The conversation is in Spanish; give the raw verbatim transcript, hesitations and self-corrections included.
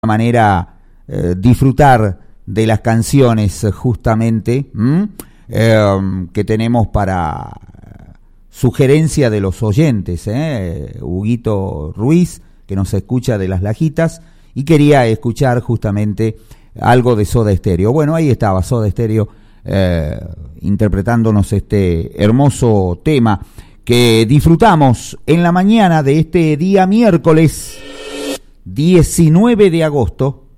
manera eh, disfrutar de las canciones justamente eh, que tenemos para sugerencia de los oyentes, eh, Huguito Ruiz, que nos escucha de Las Lajitas y quería escuchar justamente algo de Soda Stereo. Bueno, ahí estaba Soda Stereo eh, interpretándonos este hermoso tema que disfrutamos en la mañana de este día miércoles diecinueve de agosto